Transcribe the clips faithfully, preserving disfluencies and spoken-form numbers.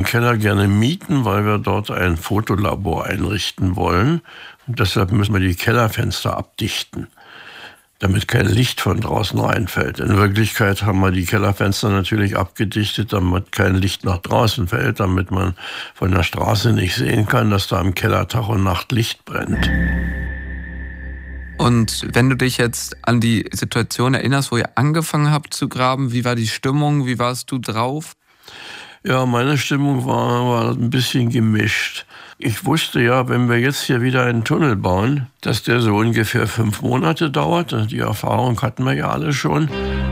Keller gerne mieten, weil wir dort ein Fotolabor einrichten wollen. Und deshalb müssen wir die Kellerfenster abdichten, damit kein Licht von draußen reinfällt. In Wirklichkeit haben wir die Kellerfenster natürlich abgedichtet, damit kein Licht nach draußen fällt, damit man von der Straße nicht sehen kann, dass da im Keller Tag und Nacht Licht brennt. Und wenn du dich jetzt an die Situation erinnerst, wo ihr angefangen habt zu graben, wie war die Stimmung, wie warst du drauf? Ja, meine Stimmung war, war ein bisschen gemischt. Ich wusste ja, wenn wir jetzt hier wieder einen Tunnel bauen, dass der so ungefähr fünf Monate dauert. Die Erfahrung hatten wir ja alle schon.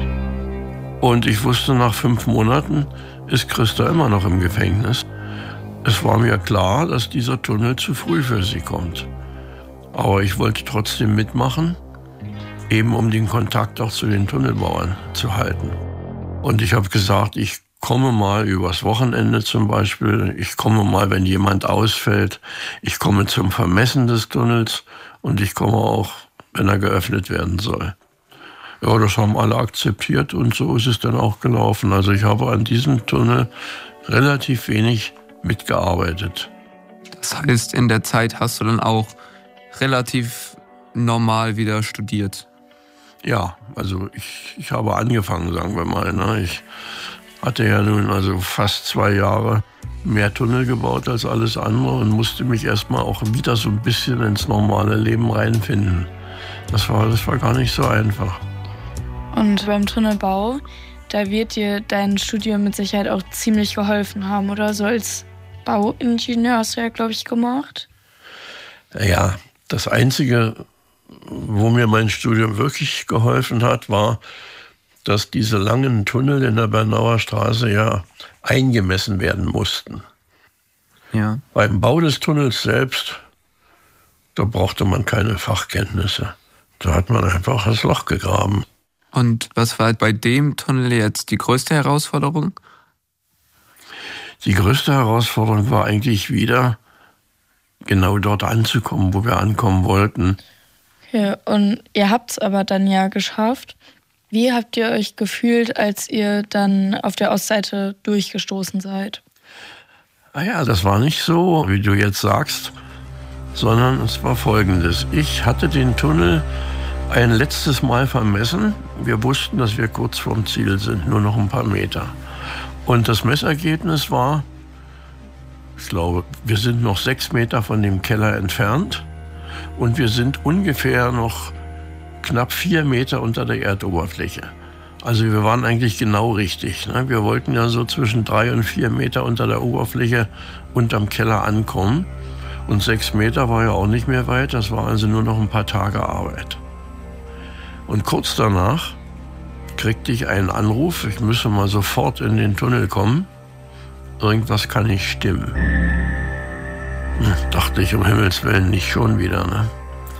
Und ich wusste, nach fünf Monaten ist Christa immer noch im Gefängnis. Es war mir klar, dass dieser Tunnel zu früh für sie kommt. Aber ich wollte trotzdem mitmachen, eben um den Kontakt auch zu den Tunnelbauern zu halten. Und ich habe gesagt, ich komme mal übers Wochenende zum Beispiel, ich komme mal, wenn jemand ausfällt, ich komme zum Vermessen des Tunnels und ich komme auch, wenn er geöffnet werden soll. Ja, das haben alle akzeptiert und so ist es dann auch gelaufen. Also ich habe an diesem Tunnel relativ wenig mitgearbeitet. Das heißt, in der Zeit hast du dann auch relativ normal wieder studiert? Ja, also ich, ich habe angefangen, sagen wir mal. Ne? Ich hatte ja nun also fast zwei Jahre mehr Tunnel gebaut als alles andere und musste mich erstmal auch wieder so ein bisschen ins normale Leben reinfinden. Das war, das war gar nicht so einfach. Und beim Tunnelbau, da wird dir dein Studium mit Sicherheit auch ziemlich geholfen haben, oder? So als Bauingenieur hast du ja, glaube ich, gemacht. Ja, das Einzige, wo mir mein Studium wirklich geholfen hat, war, dass diese langen Tunnel in der Bernauer Straße ja eingemessen werden mussten. Ja. Beim Bau des Tunnels selbst, da brauchte man keine Fachkenntnisse. Da hat man einfach das Loch gegraben. Und was war bei dem Tunnel jetzt die größte Herausforderung? Die größte Herausforderung war eigentlich wieder, genau dort anzukommen, wo wir ankommen wollten. Okay, und ihr habt es aber dann ja geschafft. Wie habt ihr euch gefühlt, als ihr dann auf der Ostseite durchgestoßen seid? Ah ja, das war nicht so, wie du jetzt sagst, sondern es war Folgendes. Ich hatte den Tunnel ein letztes Mal vermessen. Wir wussten, dass wir kurz vorm Ziel sind, nur noch ein paar Meter. Und das Messergebnis war, ich glaube, wir sind noch sechs Meter von dem Keller entfernt und wir sind ungefähr noch knapp vier Meter unter der Erdoberfläche. Also wir waren eigentlich genau richtig. Ne? Wir wollten ja so zwischen drei und vier Meter unter der Oberfläche unterm Keller ankommen. Und sechs Meter war ja auch nicht mehr weit. Das war also nur noch ein paar Tage Arbeit. Und kurz danach kriegte ich einen Anruf, ich müsse mal sofort in den Tunnel kommen. Irgendwas kann nicht stimmen. Hm, dachte ich, um Himmels Willen, nicht schon wieder, ne?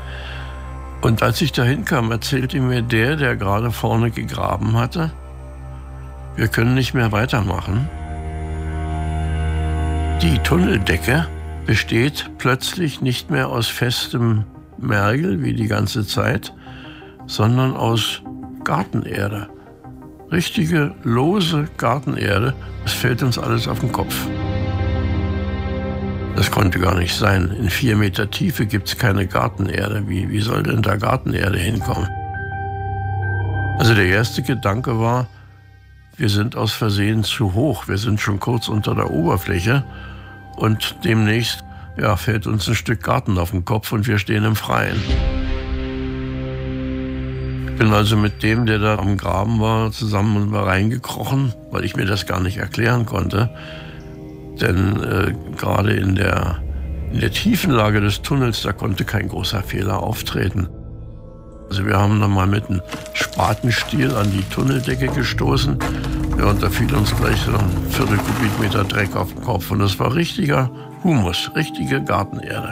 Und als ich da hinkam, erzählte mir der, der gerade vorne gegraben hatte, wir können nicht mehr weitermachen. Die Tunneldecke besteht plötzlich nicht mehr aus festem Mergel, wie die ganze Zeit, sondern aus Gartenerde. Richtige, lose Gartenerde. Es fällt uns alles auf den Kopf. Das konnte gar nicht sein. In vier Meter Tiefe gibt es keine Gartenerde. Wie, wie soll denn da Gartenerde hinkommen? Also der erste Gedanke war, wir sind aus Versehen zu hoch. Wir sind schon kurz unter der Oberfläche und demnächst ja, fällt uns ein Stück Garten auf den Kopf und wir stehen im Freien. Ich bin also mit dem, der da am Graben war, zusammen reingekrochen, weil ich mir das gar nicht erklären konnte. Denn äh, gerade in der, in der Tiefenlage des Tunnels, da konnte kein großer Fehler auftreten. Also wir haben dann mal mit einem Spatenstiel an die Tunneldecke gestoßen. Ja, und da fiel uns gleich so ein Viertel Kubikmeter Dreck auf den Kopf. Und das war richtiger Humus, richtige Gartenerde.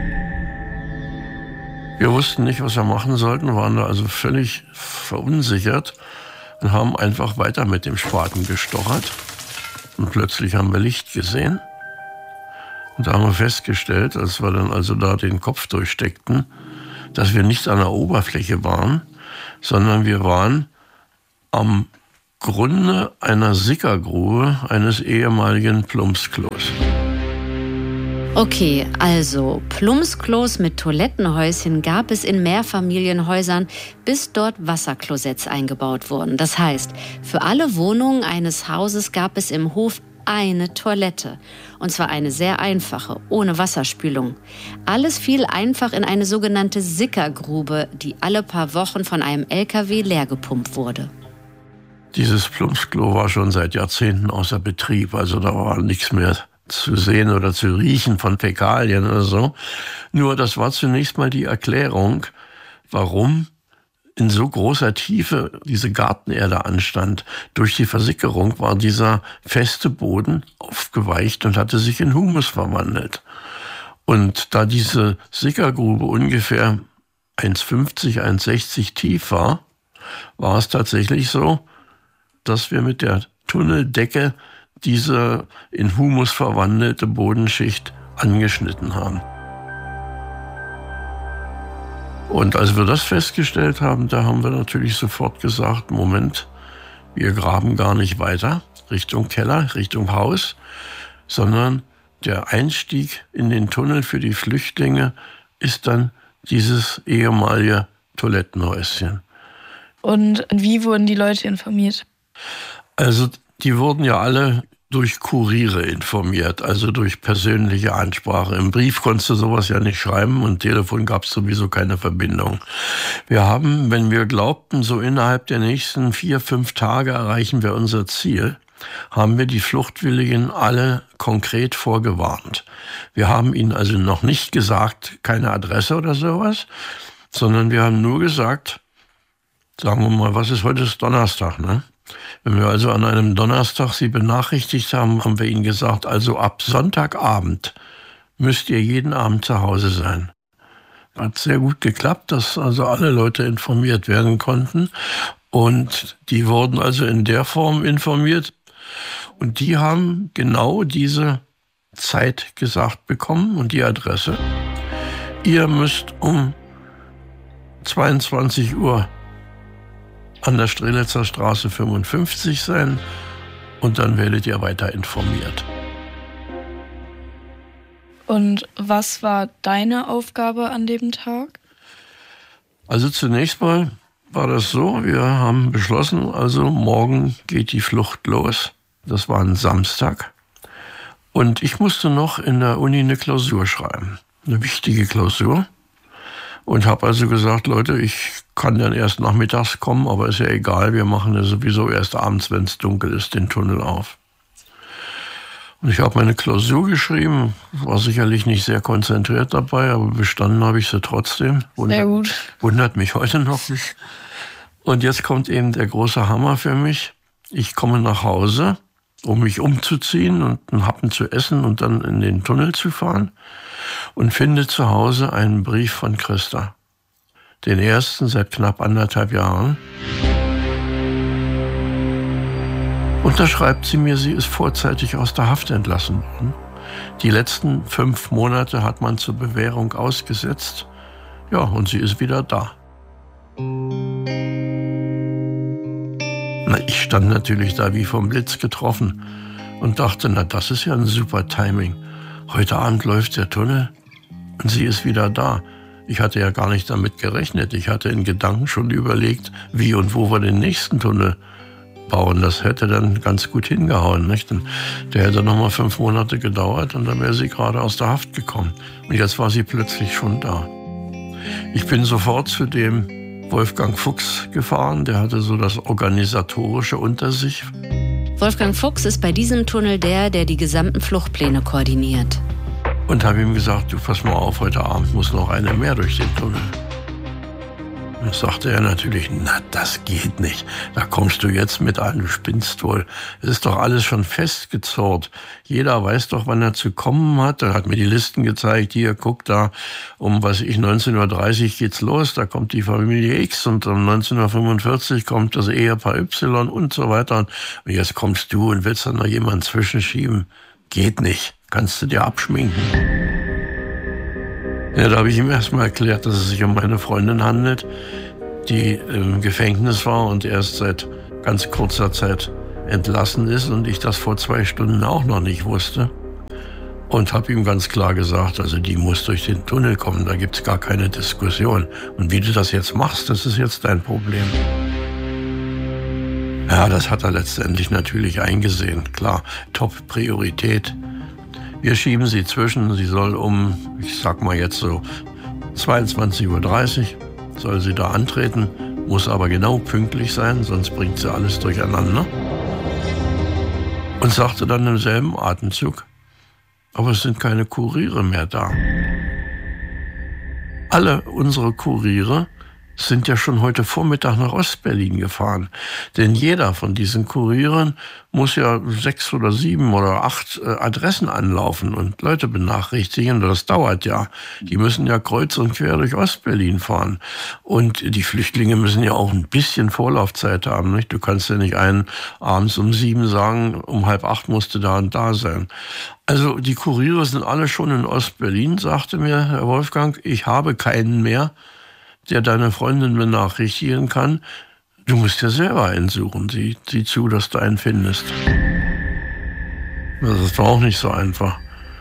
Wir wussten nicht, was wir machen sollten, waren da also völlig verunsichert und haben einfach weiter mit dem Spaten gestochert. Und plötzlich haben wir Licht gesehen. Und da haben wir festgestellt, als wir dann also da den Kopf durchsteckten, dass wir nicht an der Oberfläche waren, sondern wir waren am Grunde einer Sickergrube eines ehemaligen Plumpsklos. Okay, also Plumpsklos mit Toilettenhäuschen gab es in Mehrfamilienhäusern, bis dort Wasserklosetts eingebaut wurden. Das heißt, für alle Wohnungen eines Hauses gab es im Hof eine Toilette. Und zwar eine sehr einfache, ohne Wasserspülung. Alles fiel einfach in eine sogenannte Sickergrube, die alle paar Wochen von einem L K W leergepumpt wurde. Dieses Plumpsklo war schon seit Jahrzehnten außer Betrieb, also da war nichts mehr zu sehen oder zu riechen von Fäkalien oder so. Nur das war zunächst mal die Erklärung, warum in so großer Tiefe diese Gartenerde anstand. Durch die Versickerung war dieser feste Boden aufgeweicht und hatte sich in Humus verwandelt. Und da diese Sickergrube ungefähr eins fünfzig, eins sechzig tief war, war es tatsächlich so, dass wir mit der Tunneldecke diese in Humus verwandelte Bodenschicht angeschnitten haben. Und als wir das festgestellt haben, da haben wir natürlich sofort gesagt, Moment, wir graben gar nicht weiter Richtung Keller, Richtung Haus, sondern der Einstieg in den Tunnel für die Flüchtlinge ist dann dieses ehemalige Toilettenhäuschen. Und wie wurden die Leute informiert? Also die wurden ja alle durch Kuriere informiert, also durch persönliche Ansprache. Im Brief konntest du sowas ja nicht schreiben und Telefon gab es sowieso keine Verbindung. Wir haben, wenn wir glaubten, so innerhalb der nächsten vier, fünf Tage erreichen wir unser Ziel, haben wir die Fluchtwilligen alle konkret vorgewarnt. Wir haben ihnen also noch nicht gesagt, keine Adresse oder sowas, sondern wir haben nur gesagt, sagen wir mal, was ist heute, ist Donnerstag, ne? Wenn wir also an einem Donnerstag Sie benachrichtigt haben, haben wir Ihnen gesagt, also ab Sonntagabend müsst ihr jeden Abend zu Hause sein. Hat sehr gut geklappt, dass also alle Leute informiert werden konnten. Und die wurden also in der Form informiert. Und die haben genau diese Zeit gesagt bekommen und die Adresse. Ihr müsst um zweiundzwanzig Uhr an der Strelitzer Straße fünfundfünfzig sein und dann werdet ihr weiter informiert. Und was war deine Aufgabe an dem Tag? Also zunächst mal war das so, wir haben beschlossen, also morgen geht die Flucht los. Das war ein Samstag. Und ich musste noch in der Uni eine Klausur schreiben, eine wichtige Klausur. Und habe also gesagt, Leute, ich kann dann erst nachmittags kommen, aber ist ja egal, wir machen ja sowieso erst abends, wenn es dunkel ist, den Tunnel auf. Und ich habe meine Klausur geschrieben, war sicherlich nicht sehr konzentriert dabei, aber bestanden habe ich sie trotzdem. Wundert, sehr gut. Wundert mich heute noch nicht. Und jetzt kommt eben der große Hammer für mich. Ich komme nach Hause, um mich umzuziehen und einen Happen zu essen und dann in den Tunnel zu fahren. Und finde zu Hause einen Brief von Christa. Den ersten seit knapp anderthalb Jahren. Und da schreibt sie mir, sie ist vorzeitig aus der Haft entlassen worden. Die letzten fünf Monate hat man zur Bewährung ausgesetzt. Ja, und sie ist wieder da. Na, ich stand natürlich da wie vom Blitz getroffen und dachte, na, das ist ja ein super Timing. Heute Abend läuft der Tunnel und sie ist wieder da. Ich hatte ja gar nicht damit gerechnet. Ich hatte in Gedanken schon überlegt, wie und wo wir den nächsten Tunnel bauen. Das hätte dann ganz gut hingehauen, nicht? Und der hätte noch mal fünf Monate gedauert und dann wäre sie gerade aus der Haft gekommen. Und jetzt war sie plötzlich schon da. Ich bin sofort zu dem Wolfgang Fuchs gefahren. Der hatte so das Organisatorische unter sich. Wolfgang Fuchs ist bei diesem Tunnel der, der die gesamten Fluchtpläne koordiniert. Und habe ihm gesagt, du pass mal auf, heute Abend muss noch eine mehr durch den Tunnel. Und sagte er natürlich, na, das geht nicht. Da kommst du jetzt mit an, du spinnst wohl. Es ist doch alles schon festgezurrt. Jeder weiß doch, wann er zu kommen hat. Er hat mir die Listen gezeigt. Hier, guck da, um, was ich, neunzehn Uhr dreißig geht's los. Da kommt die Familie X und um neunzehn Uhr fünfundvierzig kommt das Ehepaar Y und so weiter. Und jetzt kommst du und willst dann noch jemanden zwischenschieben. Geht nicht. Kannst du dir abschminken. Ja, da habe ich ihm erstmal erklärt, dass es sich um meine Freundin handelt, die im Gefängnis war und erst seit ganz kurzer Zeit entlassen ist und ich das vor zwei Stunden auch noch nicht wusste. Und habe ihm ganz klar gesagt, also die muss durch den Tunnel kommen, da gibt's gar keine Diskussion. Und wie du das jetzt machst, das ist jetzt dein Problem. Ja, das hat er letztendlich natürlich eingesehen. Klar, Top-Priorität. Wir schieben sie zwischen, sie soll um, ich sag mal jetzt so zweiundzwanzig Uhr dreißig, soll sie da antreten, muss aber genau pünktlich sein, sonst bringt sie alles durcheinander. Und sagte dann im selben Atemzug, aber es sind keine Kuriere mehr da. Alle unsere Kuriere sind ja schon heute Vormittag nach Ostberlin gefahren. Denn jeder von diesen Kurieren muss ja sechs oder sieben oder acht äh, Adressen anlaufen und Leute benachrichtigen. Das dauert ja. Die müssen ja kreuz und quer durch Ostberlin fahren. Und die Flüchtlinge müssen ja auch ein bisschen Vorlaufzeit haben, nicht? Du kannst ja nicht einen abends um sieben sagen, um halb acht musst du da und da sein. Also die Kuriere sind alle schon in Ostberlin, sagte mir Herr Wolfgang. Ich habe keinen mehr, der deine Freundin benachrichtigen kann. Du musst ja selber einen suchen. Sieh, sieh zu, dass du einen findest. Das war auch nicht so einfach.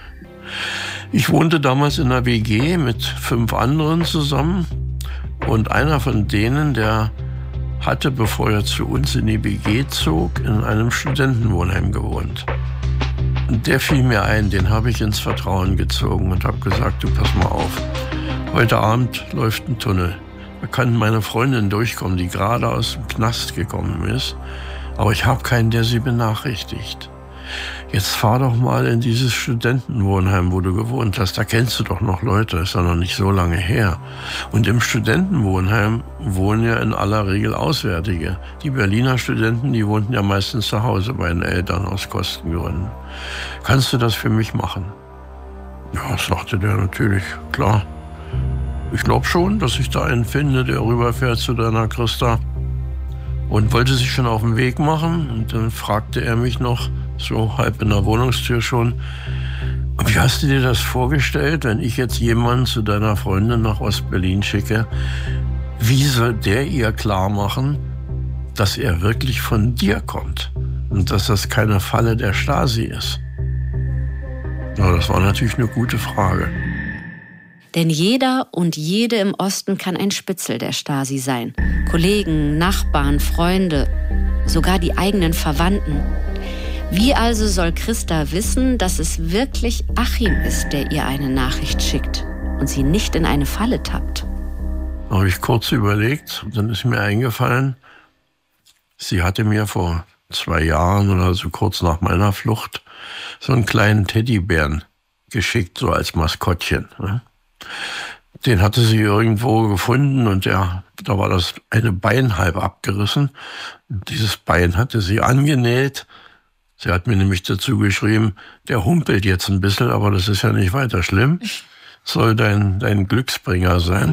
Ich wohnte damals in einer W G mit fünf anderen zusammen. Und einer von denen, der hatte, bevor er zu uns in die W G zog, in einem Studentenwohnheim gewohnt. Und der fiel mir ein, den habe ich ins Vertrauen gezogen und habe gesagt, du pass mal auf. Heute Abend läuft ein Tunnel. Da kann meine Freundin durchkommen, die gerade aus dem Knast gekommen ist. Aber ich habe keinen, der sie benachrichtigt. Jetzt fahr doch mal in dieses Studentenwohnheim, wo du gewohnt hast. Da kennst du doch noch Leute, ist ja noch nicht so lange her. Und im Studentenwohnheim wohnen ja in aller Regel Auswärtige. Die Berliner Studenten, die wohnten ja meistens zu Hause bei den Eltern aus Kostengründen. Kannst du das für mich machen? Ja, sagte der natürlich, klar. Ich glaube schon, dass ich da einen finde, der rüberfährt zu deiner Christa. Und wollte sich schon auf den Weg machen. Und dann fragte er mich noch, so halb in der Wohnungstür schon, wie hast du dir das vorgestellt, wenn ich jetzt jemanden zu deiner Freundin nach Ostberlin schicke? Wie soll der ihr klar machen, dass er wirklich von dir kommt? Und dass das keine Falle der Stasi ist? Ja, das war natürlich eine gute Frage. Denn jeder und jede im Osten kann ein Spitzel der Stasi sein. Kollegen, Nachbarn, Freunde, sogar die eigenen Verwandten. Wie also soll Christa wissen, dass es wirklich Achim ist, der ihr eine Nachricht schickt und sie nicht in eine Falle tappt? Da habe ich kurz überlegt, dann ist mir eingefallen, sie hatte mir vor zwei Jahren oder so kurz nach meiner Flucht so einen kleinen Teddybären geschickt, so als Maskottchen. Den hatte sie irgendwo gefunden und der, da war das eine Bein halb abgerissen. Dieses Bein hatte sie angenäht. Sie hat mir nämlich dazu geschrieben, der humpelt jetzt ein bisschen, aber das ist ja nicht weiter schlimm. Soll dein, dein Glücksbringer sein.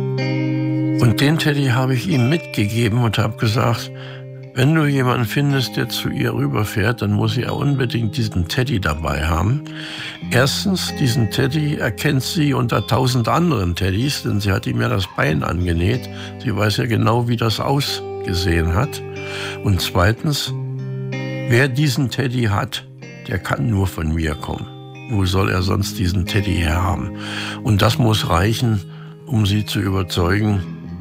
Und den Teddy habe ich ihm mitgegeben und habe gesagt, wenn du jemanden findest, der zu ihr rüberfährt, dann muss sie unbedingt diesen Teddy dabei haben. Erstens, diesen Teddy erkennt sie unter tausend anderen Teddys, denn sie hat ihm ja das Bein angenäht. Sie weiß ja genau, wie das ausgesehen hat. Und zweitens, wer diesen Teddy hat, der kann nur von mir kommen. Wo soll er sonst diesen Teddy herhaben? Und das muss reichen, um sie zu überzeugen,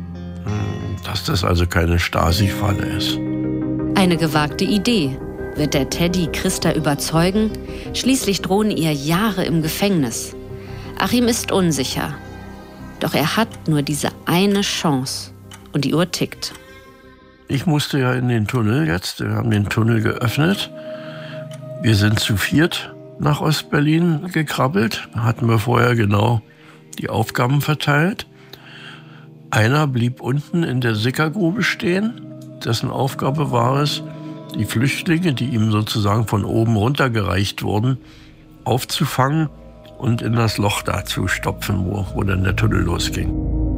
dass das also keine Stasi-Falle ist. Eine gewagte Idee. Wird der Teddy Christa überzeugen? Schließlich drohen ihr Jahre im Gefängnis. Achim ist unsicher. Doch er hat nur diese eine Chance. Und die Uhr tickt. Ich musste ja in den Tunnel jetzt. Wir haben den Tunnel geöffnet. Wir sind zu viert nach Ostberlin gekrabbelt. Da hatten wir vorher genau die Aufgaben verteilt. Einer blieb unten in der Sickergrube stehen. Dessen Aufgabe war es, die Flüchtlinge, die ihm sozusagen von oben runtergereicht wurden, aufzufangen und in das Loch da zu stopfen, wo, wo dann der Tunnel losging.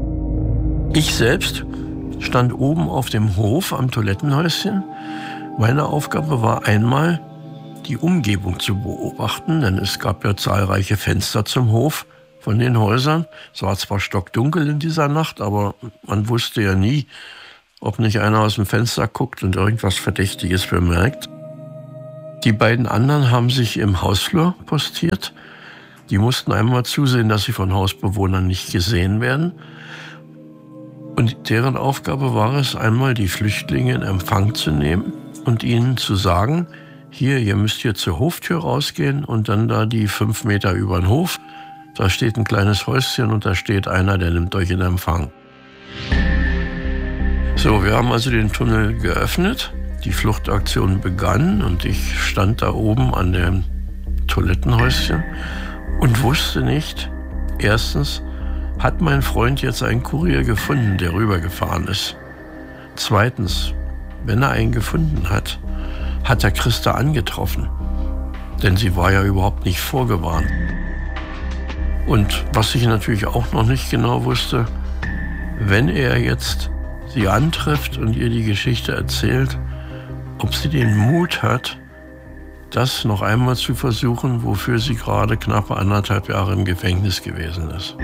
Ich selbst stand oben auf dem Hof am Toilettenhäuschen. Meine Aufgabe war einmal, die Umgebung zu beobachten, denn es gab ja zahlreiche Fenster zum Hof von den Häusern. Es war zwar stockdunkel in dieser Nacht, aber man wusste ja nie, ob nicht einer aus dem Fenster guckt und irgendwas Verdächtiges bemerkt. Die beiden anderen haben sich im Hausflur postiert. Die mussten einmal zusehen, dass sie von Hausbewohnern nicht gesehen werden. Und deren Aufgabe war es, einmal die Flüchtlinge in Empfang zu nehmen und ihnen zu sagen, hier, ihr müsst hier zur Hoftür rausgehen und dann da die fünf Meter über den Hof. Da steht ein kleines Häuschen und da steht einer, der nimmt euch in Empfang. So, wir haben also den Tunnel geöffnet. Die Fluchtaktion begann und ich stand da oben an dem Toilettenhäuschen und wusste nicht, erstens, hat mein Freund jetzt einen Kurier gefunden, der rübergefahren ist? Zweitens, wenn er einen gefunden hat, hat er Christa angetroffen. Denn sie war ja überhaupt nicht vorgewarnt. Und was ich natürlich auch noch nicht genau wusste, wenn er jetzt sie antrifft und ihr die Geschichte erzählt, ob sie den Mut hat, das noch einmal zu versuchen, wofür sie gerade knappe anderthalb Jahre im Gefängnis gewesen ist.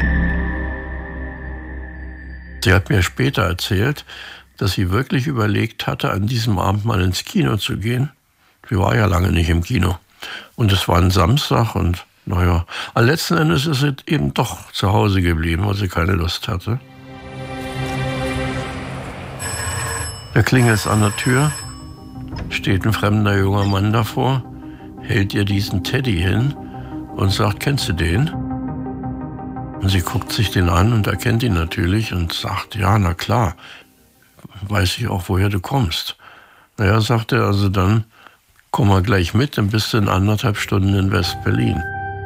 Sie hat mir später erzählt, dass sie wirklich überlegt hatte, an diesem Abend mal ins Kino zu gehen. Sie war ja lange nicht im Kino. Und es war ein Samstag und naja, am letzten Endes ist sie eben doch zu Hause geblieben, weil sie keine Lust hatte. Da klingelt es an der Tür, steht ein fremder junger Mann davor, hält ihr diesen Teddy hin und sagt, kennst du den? Und sie guckt sich den an und erkennt ihn natürlich und sagt, ja, na klar, weiß ich auch, woher du kommst. Naja, sagt er, also dann komm mal gleich mit, dann bist du in anderthalb Stunden in West-Berlin.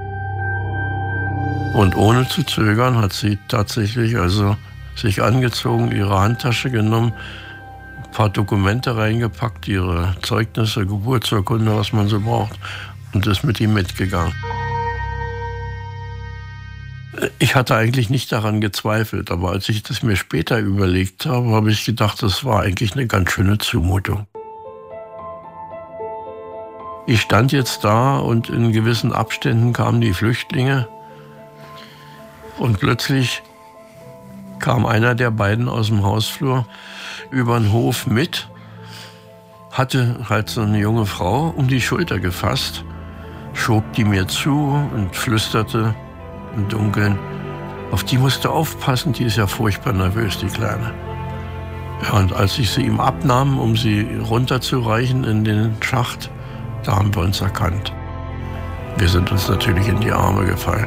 Und ohne zu zögern hat sie tatsächlich also sich angezogen, ihre Handtasche genommen, ein paar Dokumente reingepackt, ihre Zeugnisse, Geburtsurkunde, was man so braucht, und ist mit ihm mitgegangen. Ich hatte eigentlich nicht daran gezweifelt, aber als ich das mir später überlegt habe, habe ich gedacht, das war eigentlich eine ganz schöne Zumutung. Ich stand jetzt da und in gewissen Abständen kamen die Flüchtlinge und plötzlich kam einer der beiden aus dem Hausflur über den Hof mit, hatte halt so eine junge Frau um die Schulter gefasst, schob die mir zu und flüsterte im Dunkeln, auf die musst du aufpassen, die ist ja furchtbar nervös, die Kleine. Ja, und als ich sie ihm abnahm, um sie runterzureichen in den Schacht, da haben wir uns erkannt. Wir sind uns natürlich in die Arme gefallen.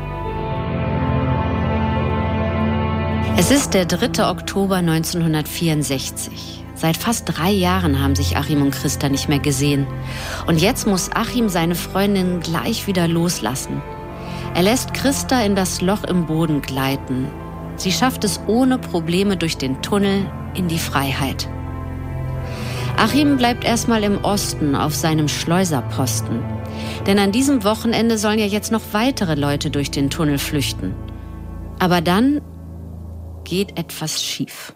Es ist der dritte Oktober neunzehnhundertvierundsechzig. Seit fast drei Jahren haben sich Achim und Christa nicht mehr gesehen. Und jetzt muss Achim seine Freundin gleich wieder loslassen. Er lässt Christa in das Loch im Boden gleiten. Sie schafft es ohne Probleme durch den Tunnel in die Freiheit. Achim bleibt erstmal im Osten auf seinem Schleuserposten. Denn an diesem Wochenende sollen ja jetzt noch weitere Leute durch den Tunnel flüchten. Aber dann geht etwas schief.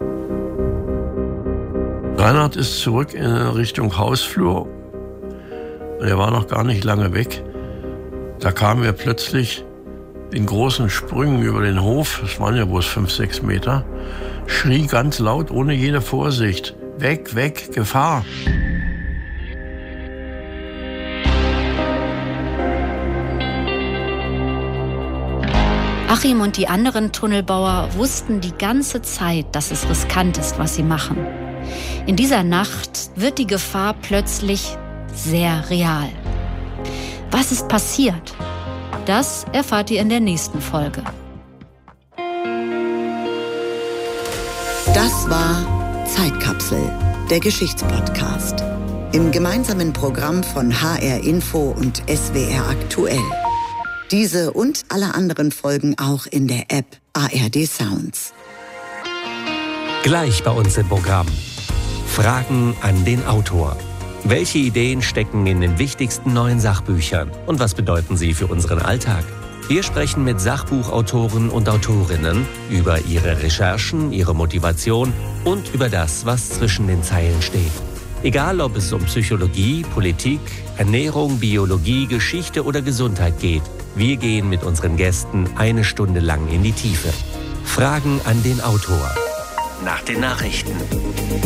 Reinhard ist zurück in Richtung Hausflur. Er war noch gar nicht lange weg. Da kamen wir plötzlich in großen Sprüngen über den Hof, es waren ja bloß fünf, sechs Meter, schrie ganz laut, ohne jede Vorsicht, weg, weg, Gefahr. Achim und die anderen Tunnelbauer wussten die ganze Zeit, dass es riskant ist, was sie machen. In dieser Nacht wird die Gefahr plötzlich sehr real. Was ist passiert? Das erfahrt ihr in der nächsten Folge. Das war Zeitkapsel, der Geschichtspodcast. Im gemeinsamen Programm von H R Info und S W R Aktuell. Diese und alle anderen Folgen auch in der App A R D Sounds. Gleich bei uns im Programm. Fragen an den Autor. Welche Ideen stecken in den wichtigsten neuen Sachbüchern und was bedeuten sie für unseren Alltag? Wir sprechen mit Sachbuchautoren und Autorinnen über ihre Recherchen, ihre Motivation und über das, was zwischen den Zeilen steht. Egal, ob es um Psychologie, Politik, Ernährung, Biologie, Geschichte oder Gesundheit geht, wir gehen mit unseren Gästen eine Stunde lang in die Tiefe. Fragen an den Autor. nach den Nachrichten.